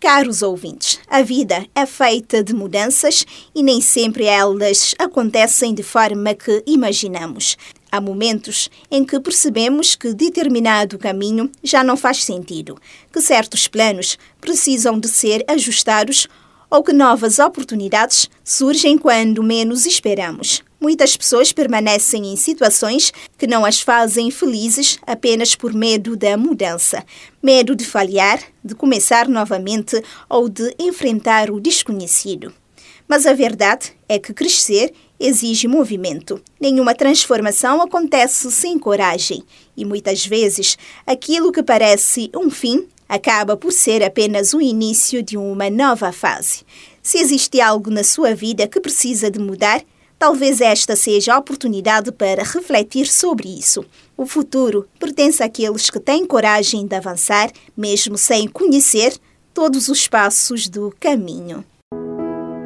Caros ouvintes, a vida é feita de mudanças e nem sempre elas acontecem de forma que imaginamos. Há momentos em que percebemos que determinado caminho já não faz sentido, que certos planos precisam de ser ajustados ou que novas oportunidades surgem quando menos esperamos. Muitas pessoas permanecem em situações que não as fazem felizes apenas por medo da mudança. Medo de falhar, de começar novamente ou de enfrentar o desconhecido. Mas a verdade é que crescer exige movimento. Nenhuma transformação acontece sem coragem. E muitas vezes, aquilo que parece um fim acaba por ser apenas o início de uma nova fase. Se existe algo na sua vida que precisa de mudar, talvez esta seja a oportunidade para refletir sobre isso. O futuro pertence àqueles que têm coragem de avançar, mesmo sem conhecer todos os passos do caminho.